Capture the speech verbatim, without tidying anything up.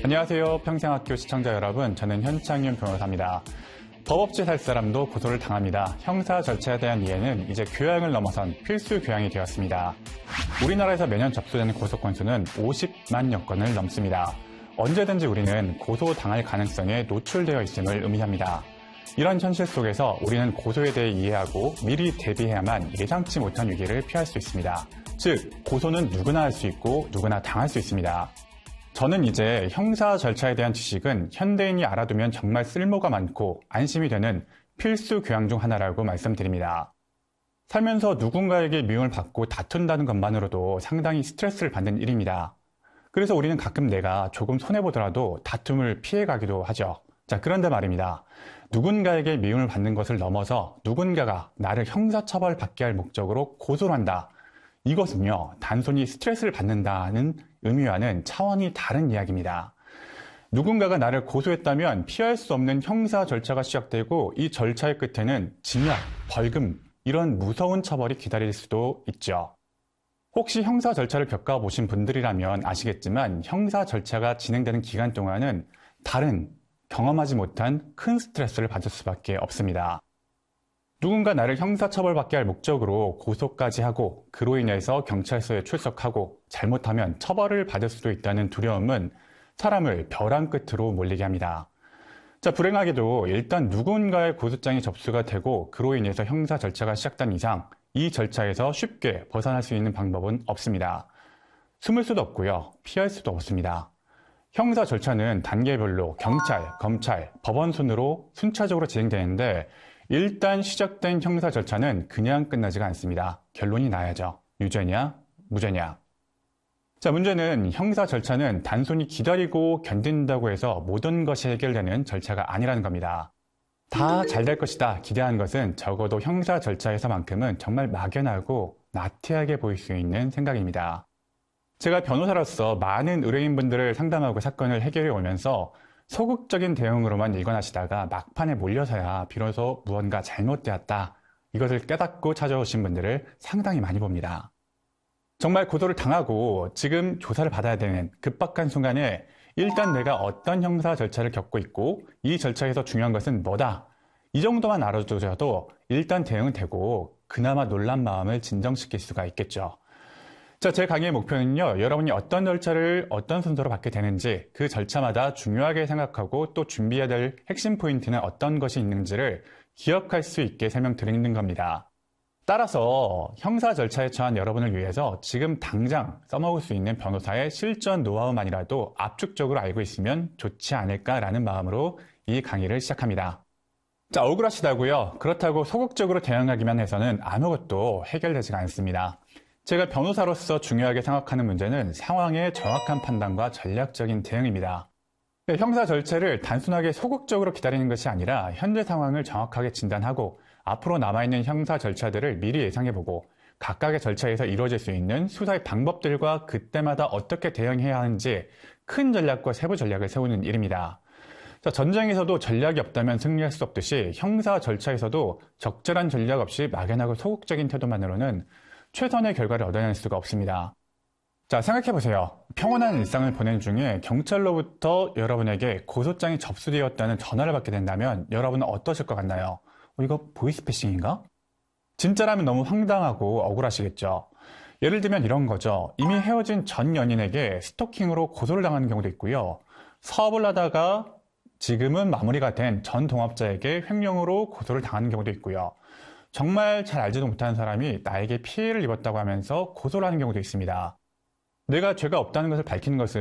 안녕하세요. 평생학교 시청자 여러분, 저는 현창윤 변호사입니다. 법 없이 살 사람도 고소를 당합니다. 형사 절차에 대한 이해는 이제 교양을 넘어선 필수 교양이 되었습니다. 우리나라에서 매년 접수되는 고소 건수는 오십만여 건을 넘습니다. 언제든지 우리는 고소당할 가능성에 노출되어 있음을 의미합니다. 이런 현실 속에서 우리는 고소에 대해 이해하고 미리 대비해야만 예상치 못한 위기를 피할 수 있습니다. 즉, 고소는 누구나 할 수 있고 누구나 당할 수 있습니다. 저는 이제 형사 절차에 대한 지식은 현대인이 알아두면 정말 쓸모가 많고 안심이 되는 필수 교양 중 하나라고 말씀드립니다. 살면서 누군가에게 미움을 받고 다툰다는 것만으로도 상당히 스트레스를 받는 일입니다. 그래서 우리는 가끔 내가 조금 손해보더라도 다툼을 피해가기도 하죠. 자, 그런데 말입니다. 누군가에게 미움을 받는 것을 넘어서 누군가가 나를 형사처벌 받게 할 목적으로 고소를 한다. 이것은요, 단순히 스트레스를 받는다는 의미와는 차원이 다른 이야기입니다. 누군가가 나를 고소했다면 피할 수 없는 형사 절차가 시작되고 이 절차의 끝에는 징역, 벌금, 이런 무서운 처벌이 기다릴 수도 있죠. 혹시 형사 절차를 겪어보신 분들이라면 아시겠지만 형사 절차가 진행되는 기간 동안은 다른 경험하지 못한 큰 스트레스를 받을 수밖에 없습니다. 누군가 나를 형사처벌받게 할 목적으로 고소까지 하고 그로 인해서 경찰서에 출석하고 잘못하면 처벌을 받을 수도 있다는 두려움은 사람을 벼랑 끝으로 몰리게 합니다. 자, 불행하게도 일단 누군가의 고소장이 접수가 되고 그로 인해서 형사 절차가 시작된 이상 이 절차에서 쉽게 벗어날 수 있는 방법은 없습니다. 숨을 수도 없고요. 피할 수도 없습니다. 형사 절차는 단계별로 경찰, 검찰, 법원 순으로 순차적으로 진행되는데 일단 시작된 형사 절차는 그냥 끝나지가 않습니다. 결론이 나야죠. 유죄냐, 무죄냐. 자, 문제는 형사 절차는 단순히 기다리고 견딘다고 해서 모든 것이 해결되는 절차가 아니라는 겁니다. 다 잘 될 것이다 기대하는 것은 적어도 형사 절차에서만큼은 정말 막연하고 나태하게 보일 수 있는 생각입니다. 제가 변호사로서 많은 의뢰인분들을 상담하고 사건을 해결해 오면서 소극적인 대응으로만 일관하시다가 막판에 몰려서야 비로소 무언가 잘못되었다. 이것을 깨닫고 찾아오신 분들을 상당히 많이 봅니다. 정말 고소를 당하고 지금 조사를 받아야 되는 급박한 순간에 일단 내가 어떤 형사 절차를 겪고 있고 이 절차에서 중요한 것은 뭐다. 이 정도만 알아두셔도 일단 대응은 되고 그나마 놀란 마음을 진정시킬 수가 있겠죠. 자, 제 강의의 목표는요, 여러분이 어떤 절차를 어떤 순서로 받게 되는지 그 절차마다 중요하게 생각하고 또 준비해야 될 핵심 포인트는 어떤 것이 있는지를 기억할 수 있게 설명드리는 겁니다. 따라서 형사 절차에 처한 여러분을 위해서 지금 당장 써먹을 수 있는 변호사의 실전 노하우만이라도 압축적으로 알고 있으면 좋지 않을까라는 마음으로 이 강의를 시작합니다. 자, 억울하시다고요? 그렇다고 소극적으로 대응하기만 해서는 아무것도 해결되지가 않습니다. 제가 변호사로서 중요하게 생각하는 문제는 상황의 정확한 판단과 전략적인 대응입니다. 형사 절차를 단순하게 소극적으로 기다리는 것이 아니라 현재 상황을 정확하게 진단하고 앞으로 남아있는 형사 절차들을 미리 예상해보고 각각의 절차에서 이루어질 수 있는 수사의 방법들과 그때마다 어떻게 대응해야 하는지 큰 전략과 세부 전략을 세우는 일입니다. 자, 전쟁에서도 전략이 없다면 승리할 수 없듯이 형사 절차에서도 적절한 전략 없이 막연하고 소극적인 태도만으로는 최선의 결과를 얻어낼 수가 없습니다. 자, 생각해보세요. 평온한 일상을 보낸 중에 경찰로부터 여러분에게 고소장이 접수되었다는 전화를 받게 된다면 여러분은 어떠실 것 같나요? 어, 이거 보이스피싱인가? 진짜라면 너무 황당하고 억울하시겠죠. 예를 들면 이런 거죠. 이미 헤어진 전 연인에게 스토킹으로 고소를 당하는 경우도 있고요. 사업을 하다가 지금은 마무리가 된 전 동업자에게 횡령으로 고소를 당하는 경우도 있고요. 정말 잘 알지도 못하는 사람이 나에게 피해를 입었다고 하면서 고소를 하는 경우도 있습니다. 내가 죄가 없다는 것을 밝히는 것은